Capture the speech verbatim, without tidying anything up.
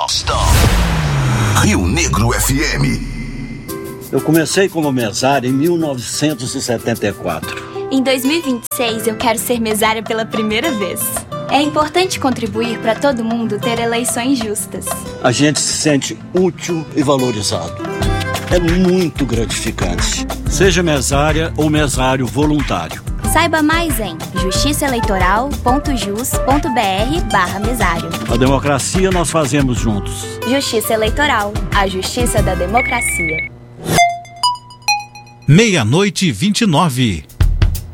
Non-stop. Rio Negro F M. Eu comecei como mesário em mil novecentos e setenta e quatro. Em dois mil e vinte e seis, eu quero ser mesária pela primeira vez. É importante contribuir para todo mundo ter eleições justas. A gente se sente útil e valorizado. É muito gratificante. Seja mesária ou mesário voluntário. Saiba mais em justiçaeleitoral.jus.br barra mesário. A democracia nós fazemos juntos. Justiça Eleitoral, a justiça da democracia. Meia-noite e vinte e nove.